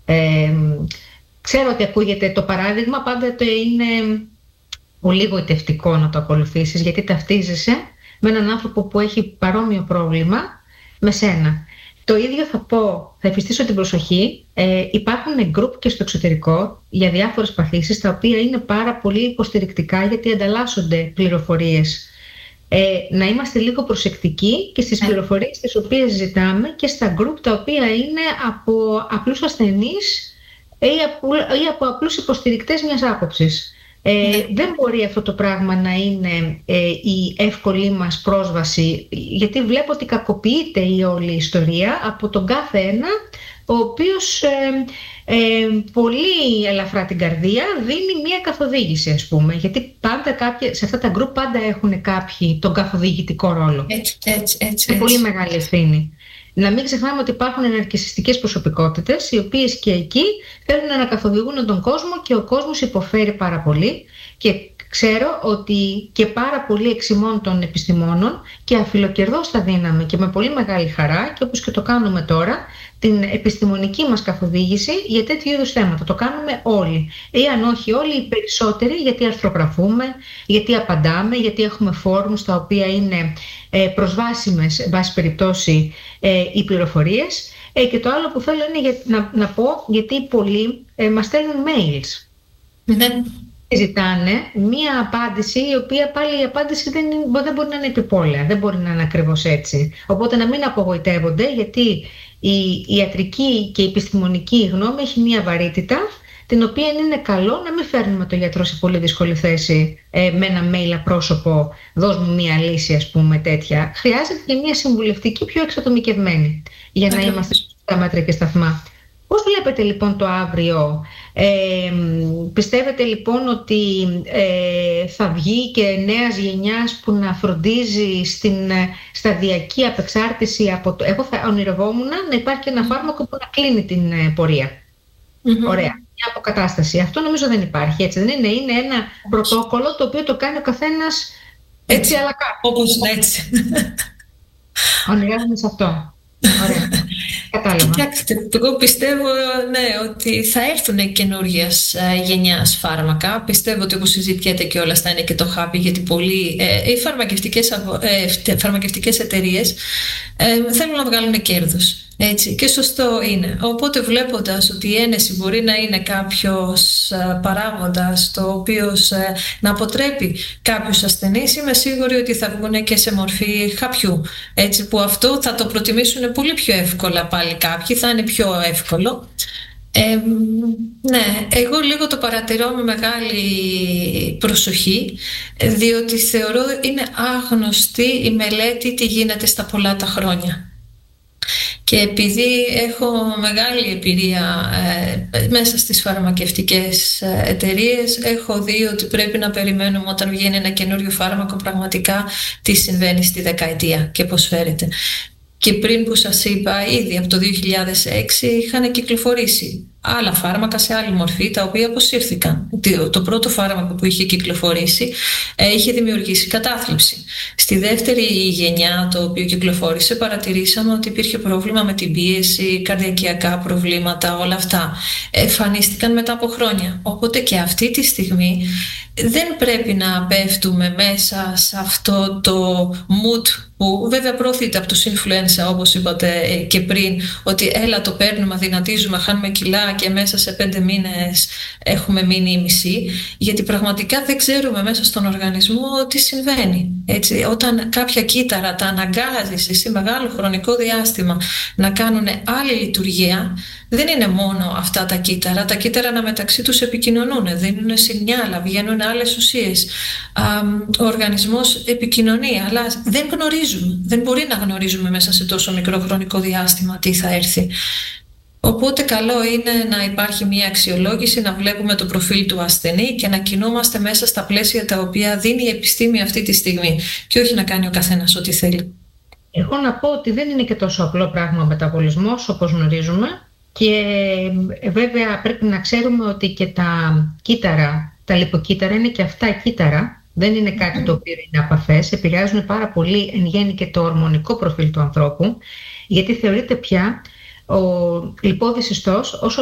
Ξέρω ότι ακούγεται το παράδειγμα, πάντοτε είναι πολύ γοητευτικό να το ακολουθήσεις, γιατί ταυτίζεσαι με έναν άνθρωπο που έχει παρόμοιο πρόβλημα με σένα. Το ίδιο θα επιστήσω την προσοχή. Υπάρχουν γκρουπ και στο εξωτερικό για διάφορες παθήσεις, τα οποία είναι πάρα πολύ υποστηρικτικά, γιατί ανταλλάσσονται πληροφορίες. Να είμαστε λίγο προσεκτικοί και στις πληροφορίες τις οποίες ζητάμε και στα γκρουπ τα οποία είναι από απλούς ασθενείς ή από απλούς υποστηρικτές μιας άποψης. Δεν μπορεί αυτό το πράγμα να είναι η εύκολη μας πρόσβαση, γιατί βλέπω ότι κακοποιείται η όλη ιστορία από τον κάθε ένα, ο οποίος πολύ ελαφρά την καρδία δίνει μια καθοδήγηση, ας πούμε, γιατί πάντα σε αυτά τα γκρουπ πάντα έχουν κάποιοι τον καθοδηγητικό ρόλο. Έτσι. Είναι πολύ μεγάλη ευθύνη. Να μην ξεχνάμε ότι υπάρχουν ναρκισσιστικές προσωπικότητες, οι οποίες και εκεί θέλουν να καθοδηγούν τον κόσμο και ο κόσμος υποφέρει πάρα πολύ. Και ξέρω ότι και πάρα πολλοί εξ ημών των επιστημόνων και αφιλοκερδώς θα δίναμε και με πολύ μεγάλη χαρά, και όπως και το κάνουμε τώρα, την επιστημονική μας καθοδήγηση για τέτοιου είδους θέματα. Το κάνουμε όλοι. Ή αν όχι όλοι, οι περισσότεροι, γιατί αρθρογραφούμε, γιατί απαντάμε, γιατί έχουμε φόρουμς τα οποία είναι προσβάσιμες, εν πάση περιπτώσει, οι πληροφορίες. Και το άλλο που θέλω είναι να πω, γιατί πολλοί μας στέλνουν mails. Ζητάνε μία απάντηση, η οποία πάλι η απάντηση δεν μπορεί να είναι επιπόλαια, δεν μπορεί να είναι ακριβώς έτσι. Οπότε να μην απογοητεύονται, γιατί η ιατρική και η επιστημονική γνώμη έχει μία βαρύτητα, την οποία είναι καλό να μην φέρνουμε τον γιατρό σε πολύ δύσκολη θέση με ένα mail απρόσωπο, δώσ' μου μία λύση, ας πούμε, τέτοια. Χρειάζεται και μία συμβουλευτική πιο εξατομικευμένη, για να είμαστε στα μέτρα και σταθμά. Πώς βλέπετε λοιπόν το αύριο? Πιστεύετε λοιπόν ότι θα βγει και νέας γενιάς που να φροντίζει στην σταδιακή απεξάρτηση από το... Εγώ θα ονειρευόμουν να υπάρχει ένα φάρμακο που να κλείνει την πορεία. Ωραία. Μια αποκατάσταση. Αυτό νομίζω δεν υπάρχει, έτσι δεν είναι? Είναι ένα πρωτόκολλο το οποίο το κάνει ο καθένας έτσι αλλά κάτω. Όπως έτσι. Ονειρεύομαι σε αυτό. Ωραία. Κατάλαβα. Κοιτάξτε, εγώ πιστεύω ότι θα έρθουν καινούργιας γενιάς φάρμακα. Πιστεύω ότι όπως συζητιέται και όλα θα είναι και το χάπι, γιατί πολλοί οι φαρμακευτικές εταιρείες θέλουν να βγάλουν κέρδος. Έτσι, και σωστό είναι. Οπότε βλέποντας ότι η ένεση μπορεί να είναι κάποιος παράγοντας το οποίος να αποτρέπει κάποιους ασθενείς, είμαι σίγουρη ότι θα βγουν και σε μορφή χαπιού. Έτσι, που αυτό θα το προτιμήσουν πολύ πιο εύκολα πάλι κάποιοι, θα είναι πιο εύκολο. Ναι, εγώ λίγο το παρατηρώ με μεγάλη προσοχή, διότι θεωρώ είναι άγνωστη η μελέτη τι γίνεται στα πολλά τα χρόνια. Και επειδή έχω μεγάλη εμπειρία μέσα στις φαρμακευτικές εταιρείες, έχω δει ότι πρέπει να περιμένουμε όταν βγαίνει ένα καινούριο φάρμακο πραγματικά τι συμβαίνει στη δεκαετία και πώς φέρεται. Και πριν που σας είπα, ήδη από το 2006 είχαν κυκλοφορήσει άλλα φάρμακα σε άλλη μορφή, τα οποία αποσύρθηκαν. Το πρώτο φάρμακο που είχε κυκλοφορήσει είχε δημιουργήσει κατάθλιψη. Στη δεύτερη γενιά, το οποίο κυκλοφόρησε, παρατηρήσαμε ότι υπήρχε πρόβλημα με την πίεση, καρδιακιακά προβλήματα, όλα αυτά εμφανίστηκαν μετά από χρόνια. Οπότε και αυτή τη στιγμή δεν πρέπει να πέφτουμε μέσα σε αυτό το mood που βέβαια προωθείται από τους influencer, όπως είπατε και πριν, ότι έλα το παίρνουμε, αδυνατίζουμε, χάνουμε κιλά και μέσα σε 5 μήνες έχουμε μείνει η μισή, γιατί πραγματικά δεν ξέρουμε μέσα στον οργανισμό τι συμβαίνει. Έτσι, όταν κάποια κύτταρα τα αναγκάζεις σε μεγάλο χρονικό διάστημα να κάνουν άλλη λειτουργία, δεν είναι μόνο αυτά τα κύτταρα. Τα κύτταρα μεταξύ τους επικοινωνούν, δίνουν σινιάλα, βγαίνουν άλλες ουσίες. Ο οργανισμός επικοινωνεί, αλλά δεν γνωρίζουμε. Δεν μπορεί να γνωρίζουμε μέσα σε τόσο μικρό χρονικό διάστημα τι θα έρθει. Οπότε καλό είναι να υπάρχει μια αξιολόγηση, να βλέπουμε το προφίλ του ασθενή και να κινούμαστε μέσα στα πλαίσια τα οποία δίνει η επιστήμη αυτή τη στιγμή και όχι να κάνει ο καθένας ό,τι θέλει. Εγώ να πω ότι δεν είναι και τόσο απλό πράγμα ο μεταβολισμός όπως γνωρίζουμε. Και βέβαια πρέπει να ξέρουμε ότι και τα κύτταρα, τα λιποκύτταρα είναι και αυτά κύτταρα, δεν είναι κάτι το οποίο είναι απαθές, επηρεάζουν πάρα πολύ εν γέννη και το ορμονικό προφίλ του ανθρώπου, γιατί θεωρείται πια ο λιπόδης ιστός όσο